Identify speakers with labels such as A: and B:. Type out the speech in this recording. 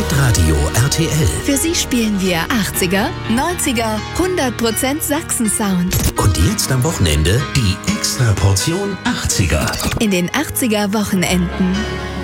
A: Hitradio RTL.
B: Für Sie spielen wir 80er, 90er, 100% Sachsen-Sound.
A: Und jetzt am Wochenende die Extra-Portion 80er.
B: In den 80er Wochenenden.